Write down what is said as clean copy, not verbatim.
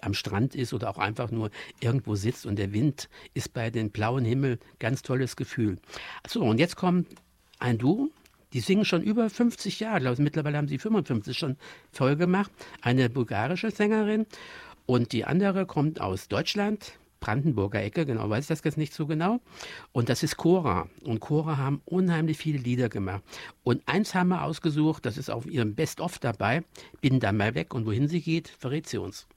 am Strand ist oder auch einfach nur irgendwo sitzt und der Wind ist bei den blauen Himmel, ganz tolles Gefühl. So, und jetzt kommt ein Duo, die singen schon über 50 Jahre, glaube ich, mittlerweile haben sie 55 schon voll gemacht, eine bulgarische Sängerin und die andere kommt aus Deutschland, Brandenburger Ecke, genau, weiß ich das jetzt nicht so genau. Und das ist Cora. Und Cora haben unheimlich viele Lieder gemacht. Und eins haben wir ausgesucht, das ist auf ihrem Best-of dabei, Bin da mal weg und wohin sie geht, verrät sie uns.